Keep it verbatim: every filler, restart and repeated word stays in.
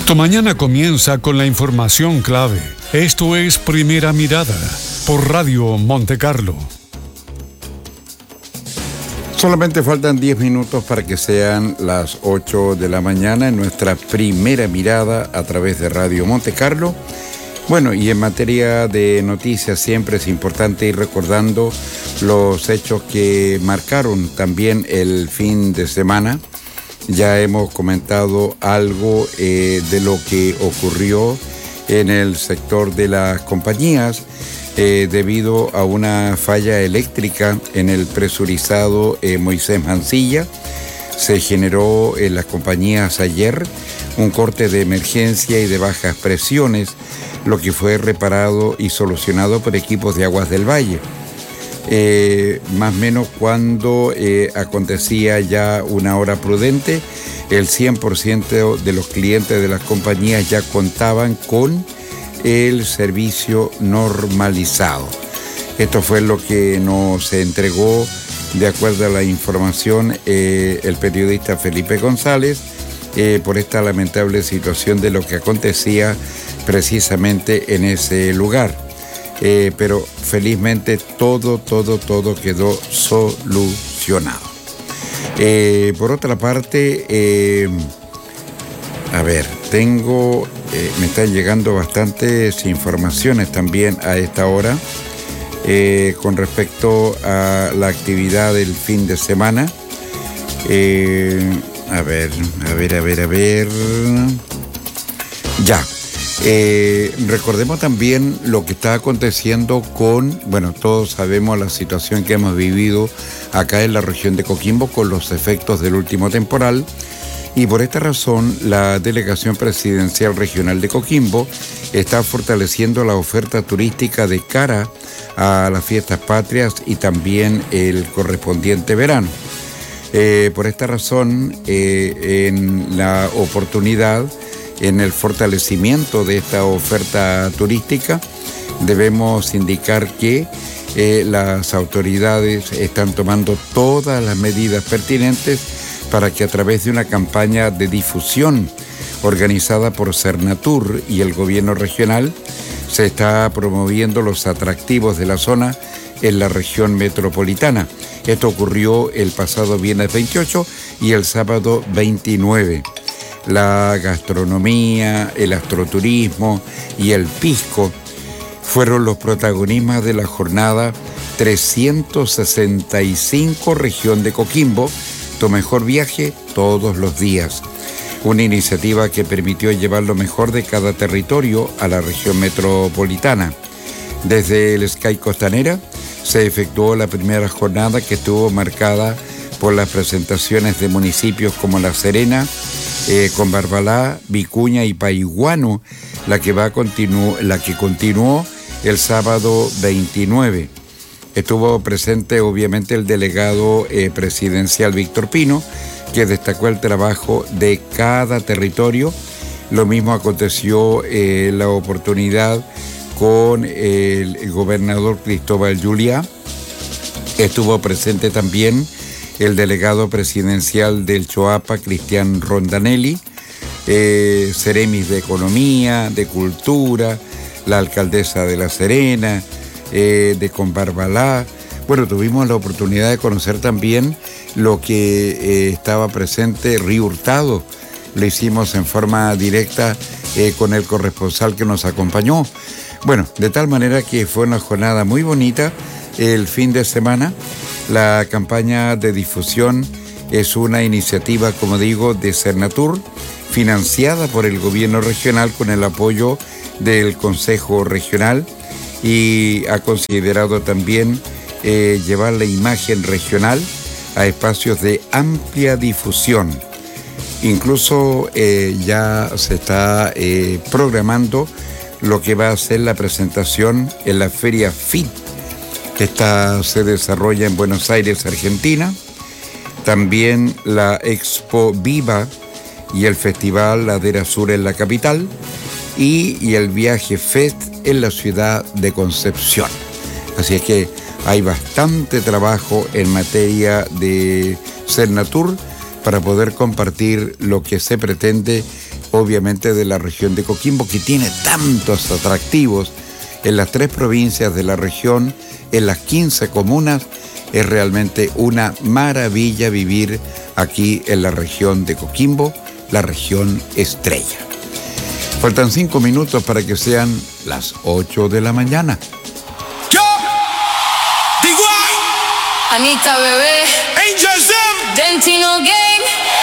Tu mañana comienza con la información clave. Esto es Primera Mirada por Radio Monte Carlo. Solamente faltan diez minutos para que sean las ocho de la mañana en nuestra Primera Mirada a través de Radio Monte Carlo. Bueno, y en materia de noticias siempre es importante ir recordando los hechos que marcaron también el fin de semana. Ya hemos comentado algo eh, de lo que ocurrió en el sector de las compañías eh, debido a una falla eléctrica en el presurizado eh, Moisés Mancilla. Se generó en las compañías ayer un corte de emergencia y de bajas presiones, lo que fue reparado y solucionado por equipos de Aguas del Valle. Eh, más o menos cuando eh, acontecía ya una hora prudente, el cien por ciento de los clientes de las compañías ya contaban con el servicio normalizado. Esto fue lo que nos entregó, de acuerdo a la información, eh, el periodista Felipe González, eh, por esta lamentable situación de lo que acontecía precisamente en ese lugar. Eh, pero felizmente todo, todo, todo quedó solucionado. Eh, por otra parte, eh, a ver, tengo, eh, me están llegando bastantes informaciones también a esta hora eh, con respecto a la actividad del fin de semana. Eh, a ver, a ver, a ver, a ver. Ya. Eh, recordemos también lo que está aconteciendo con, bueno, todos sabemos la situación que hemos vivido acá en la región de Coquimbo con los efectos del último temporal, y por esta razón la Delegación Presidencial Regional de Coquimbo está fortaleciendo la oferta turística de cara a las fiestas patrias y también el correspondiente verano. Eh, por esta razón, eh, en la oportunidad, en el fortalecimiento de esta oferta turística, debemos indicar que eh, las autoridades están tomando todas las medidas pertinentes para que a través de una campaña de difusión organizada por Cernatur y el gobierno regional se está promoviendo los atractivos de la zona en la región metropolitana. Esto ocurrió el pasado viernes veintiocho y el sábado veintinueve. La gastronomía, el astroturismo y el pisco fueron los protagonistas de la jornada trescientos sesenta y cinco región de Coquimbo, tu mejor viaje todos los días. Una iniciativa que permitió llevar lo mejor de cada territorio a la región metropolitana. Desde el Sky Costanera se efectuó la primera jornada, que estuvo marcada por las presentaciones de municipios como La Serena, Eh, con Barbalá, Vicuña y Paiguano, la que va a continu- la que continuó el sábado veintinueve. Estuvo presente obviamente el delegado eh, presidencial Víctor Pino, que destacó el trabajo de cada territorio. Lo mismo aconteció en eh, la oportunidad con el, el gobernador Cristóbal Juliá. Estuvo presente también el delegado presidencial del Choapa, Cristian Rondanelli, eh, Ceremis de Economía, de Cultura, la alcaldesa de La Serena, eh, de Combarbalá. Bueno, tuvimos la oportunidad de conocer también lo que eh, estaba presente Río Hurtado. Lo hicimos en forma directa eh, con el corresponsal que nos acompañó. Bueno, de tal manera que fue una jornada muy bonita el fin de semana. La campaña de difusión es una iniciativa, como digo, de Cernatur, financiada por el gobierno regional con el apoyo del Consejo Regional, y ha considerado también eh, llevar la imagen regional a espacios de amplia difusión. Incluso eh, ya se está eh, programando lo que va a ser la presentación en la Feria F I T. Esta se desarrolla en Buenos Aires, Argentina. También la Expo Viva y el Festival Ladera Sur en la capital, y, y el Viaje Fest en la ciudad de Concepción. Así es que hay bastante trabajo en materia de Cernatur para poder compartir lo que se pretende obviamente de la región de Coquimbo, que tiene tantos atractivos en las tres provincias de la región, en las quince comunas. Es realmente una maravilla vivir aquí en la región de Coquimbo, la región estrella. Faltan cinco minutos para que sean las ocho de la mañana. Yo, Igual, Anita Bebé, Angel Zim, Dentino Gang.